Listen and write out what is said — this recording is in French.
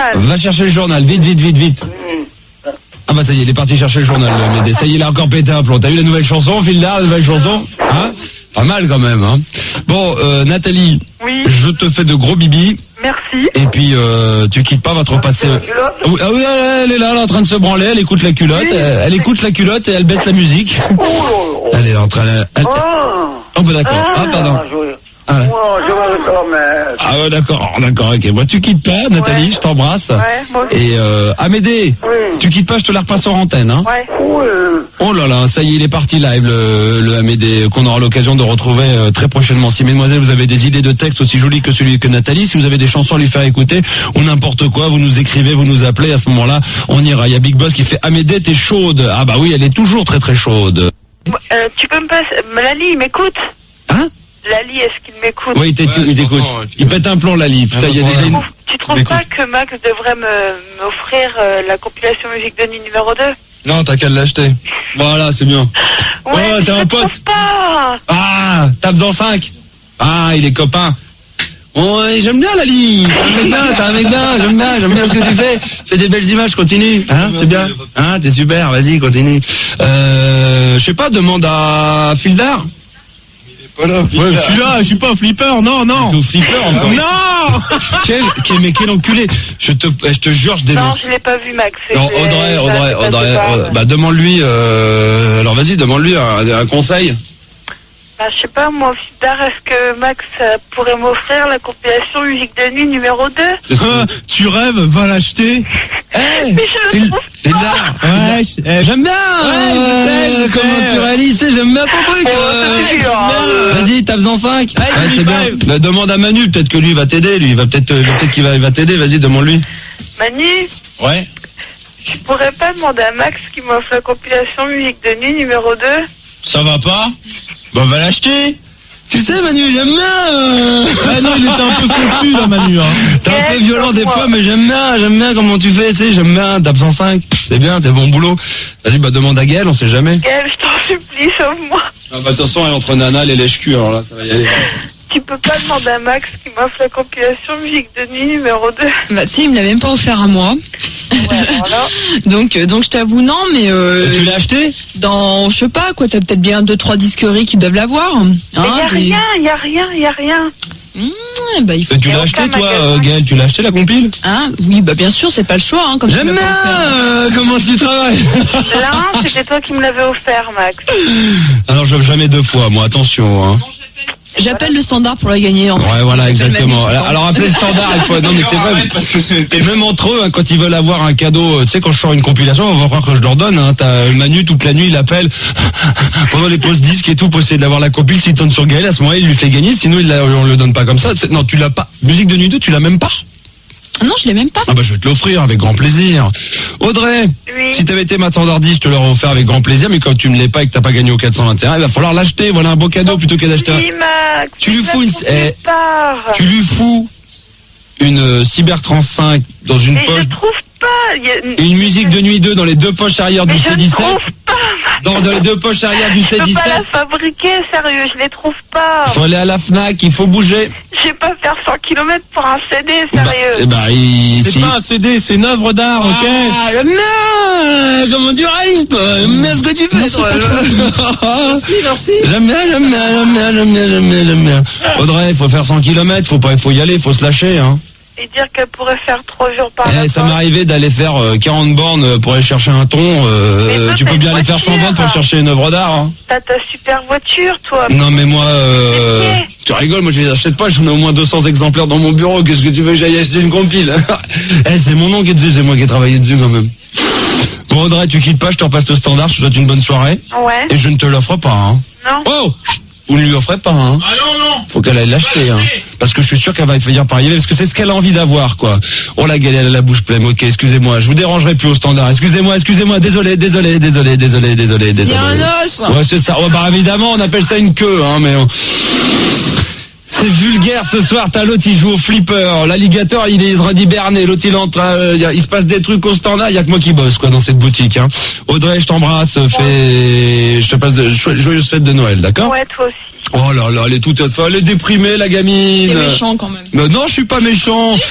journal. Va chercher le journal, vite. Ah bah ça y est, il est parti chercher le journal, Médée. Ça y est, il a encore pété un plomb. T'as vu la nouvelle chanson, Fildar, la nouvelle chanson? Hein? Pas mal quand même, hein. Bon, Nathalie. Oui. Je te fais de gros bibis. Merci. Et puis, tu quittes pas, va te repasser. Ah oui, elle est là, en train de se branler, elle écoute la culotte, Oui. elle écoute la culotte et elle baisse la musique. Elle est en train de... Oh bah d'accord. Ah pardon. Ah, ouais. Je vais le dormir. Ah ouais, d'accord, ok. Moi, tu quittes pas, Nathalie, Ouais. je t'embrasse. Ouais, moi aussi. Et Amédée, Oui. tu quittes pas, je te la repasse en antenne, hein. Ouais. Oui. Oh là là, ça y est, il est parti live, le Amédée, qu'on aura l'occasion de retrouver très prochainement. Si, mesdemoiselles, vous avez des idées de texte aussi jolies que celui que Nathalie, si vous avez des chansons à lui faire écouter, ou n'importe quoi, vous nous écrivez, vous nous appelez, à ce moment-là, on ira. Il y a Big Boss qui fait Amédée, t'es chaude. Ah bah oui, elle est toujours très très chaude. Tu peux me passer... Lali, il m'écoute? Hein? Lali, est-ce qu'il m'écoute? Oui, il t'écoute. Il pète un plomb, Lali. Putain, il y a déjà une... Tu trouves pas que Max devrait m'offrir la compilation musique de nuit numéro 2? Non, t'as qu'à l'acheter. Voilà, c'est bien. Ouais, t'es un pote. Pas. Ah, tape dans 5. Ah, il est copain. Ouais, j'aime bien Lali. T'as un mec bien, j'aime bien ce que tu fais. Fais des belles images, continue. Hein, c'est bien. Hein, t'es super, vas-y, continue. Je sais pas, demande à Fildar. Voilà, Ouais, je suis pas flipper, non. T'es au flipper encore. Non. Quel enculé. Je te jure, je Non, dénonce. je l'ai pas vu, Max. Non, Audrey, bah demande-lui, alors vas-y, demande-lui un conseil. Bah, je sais pas, moi, Fidar, est-ce que Max pourrait m'offrir la compilation musique de nuit numéro 2? tu rêves, va l'acheter. Mais je le trouve Fildar. Ouais, J'aime bien. je sais. Comment tu réalises, j'aime bien ton truc. c'est dur, hein. Vas-y, tape dans 5. Ouais, C'est bien. Bah, demande à Manu, peut-être que lui il va t'aider, peut-être qu'il va t'aider. Vas-y, demande-lui. Manu, Ouais. tu pourrais pas demander à Max qui m'offre la compilation musique de nuit numéro 2? Ça va pas? Bah, va l'acheter. Tu sais, Manu, j'aime bien. Ah non, il était un peu confus, là, Manu, hein. T'es un peu violent des fois, mais j'aime bien comment tu fais, tu sais, j'aime bien, tape 105. C'est bien, c'est bon boulot. Vas-y, bah, demande à Gaël, on sait jamais. Gaël, je t'en supplie, sauve-moi. Ah, bah, de toute façon, elle est entre Nana et lèche-cul, alors là, ça va y aller. Tu peux pas demander à Max qui m'offre la compilation musique de nuit numéro 2? Bah, tu sais, il me l'a même pas offert à moi. Ouais, voilà. Donc je t'avoue, non, mais Tu l'as acheté? dans, je sais pas, quoi, t'as peut-être bien 2-3 disqueries qui doivent l'avoir. Hein, Mais y a rien. Bah, il faut... Tu Et l'as acheté, aucun toi, magasin. Gaël, tu l'as acheté, la compile? Ah, oui, bah, bien sûr, c'est pas le choix, hein, comme tu J'aime m'as bien, pas offert. comment tu travailles. Là, c'était toi qui me l'avais offert, Max. Alors, j'offre jamais deux fois, moi, attention, hein. J'appelle le standard pour la gagner. En fait. Ouais, voilà, J'appelle exactement. Manu. Alors, appelez le standard, il faut, non, mais c'est vrai. Parce que c'est... Et même entre eux, hein, quand ils veulent avoir un cadeau, tu sais, quand je sors une compilation, on va croire que je leur donne, hein. T'as Manu, toute la nuit, il appelle, pendant les pauses disques et tout, pour essayer d'avoir la compile, s'il tourne sur Gaël, à ce moment-là, il lui fait gagner, sinon on le donne pas comme ça. Non, tu l'as pas. Musique de nuit 2, tu l'as même pas? Ah non, je l'ai même pas. Ah bah, je vais te l'offrir, avec grand plaisir. Audrey, Oui. si t'avais été ma standardiste, je te l'aurais offert avec grand plaisir, mais quand tu ne l'es pas et que t'as pas gagné au 421, il va falloir l'acheter, voilà un beau cadeau plutôt que d'acheter un... Oui, Max. Tu lui je fous la une- trouve nulle part. Tu lui fous une Cybertrans 5 dans une Mais poche, je trouve pas. et une musique de nuit 2 dans les deux poches arrière Mais du je ne C17. trouve pas. Dans les deux poches arrière du Je peux C17. pas la fabriquer, sérieux, je les trouve pas. Faut aller à la Fnac, il faut bouger. Je vais pas faire 100 km pour un CD, sérieux. C'est pas un CD, c'est une œuvre d'art, ok? Ah, j'aime bien. Comment tu réalises, toi? J'aime bien ce que tu fais, toi. Merci. J'aime bien. Audrey, il faut faire 100 km, faut y aller, faut se lâcher, hein. Et dire qu'elle pourrait faire 3 jours par Ça m'est arrivé d'aller faire 40 bornes pour aller chercher un thon. Mais toi, Tu t'as peux bien une aller faire 100 bornes pour voiture. chercher une œuvre d'art, hein. T'as ta super voiture, toi. Non mais moi, Mais tu rigoles, moi je les achète pas, j'en ai au moins 200 exemplaires dans mon bureau, qu'est-ce que tu veux que j'aille acheter une compile? C'est mon nom qui est dessus, c'est moi qui ai travaillé dessus quand même. Bon Audrey, tu quittes pas, je te repasse le standard, je te souhaite une bonne soirée. Ouais. Et je ne te l'offre pas, hein. Non. Oh, vous ne lui offrez pas, hein. Ah non. Faut qu'elle aille l'acheter, hein. Parce que je suis sûr qu'elle va finir par y aller, parce que c'est ce qu'elle a envie d'avoir, quoi. Oh la galère, elle a la bouche pleine, ok, excusez-moi, je vous dérangerai plus au standard, excusez-moi, désolé. Il y a un os. Ouais, c'est ça. Oh, bah, évidemment, on appelle ça une queue, hein, mais c'est vulgaire ce soir. T'as l'autre, il joue au flipper. L'alligator, il est en train d'hiberner. L'autre, il est en train, il se passe des trucs au standard. Il y a que moi qui bosse, quoi, dans cette boutique, hein. Audrey, je t'embrasse. Je te passe de joyeuses fêtes de Noël, d'accord? Ouais, toi aussi. Oh là là, elle est toute folle, elle est déprimée, la gamine. C'est méchant quand même. Mais non, je suis pas méchant.